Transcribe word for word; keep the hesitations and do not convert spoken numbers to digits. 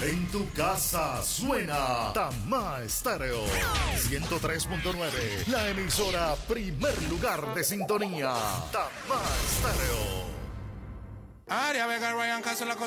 En tu casa suena Tamá Estéreo ciento tres punto nueve, la emisora primer lugar de sintonía. Tamá Estéreo. Aria Vega, Ryan Castle,